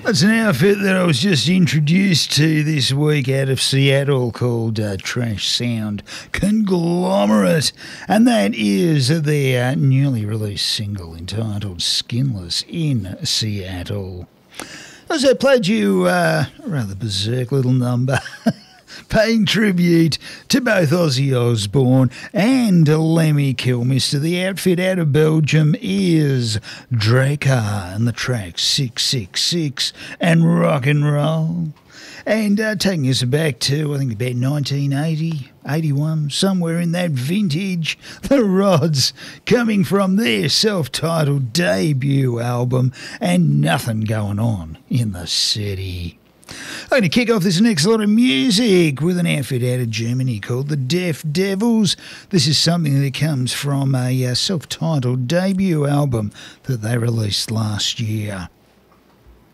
That's an outfit that I was just introduced to this week out of Seattle called Trash Sound Conglomerate, and that is their newly released single entitled Skinless in Seattle. I also played you a rather berserk little number paying tribute to both Ozzy Osbourne and Lemmy Kilmister. The outfit out of Belgium is Drakkar, and the track 666 and rock and roll. And taking us back to, I think, about 1980, 81, somewhere in that vintage, the Rods, coming from their self-titled debut album, And Nothing Going On in the City. I'm going to kick off this next lot of music with an outfit out of Germany called the Deaf Devils. This is something that comes from a self-titled debut album that they released last year.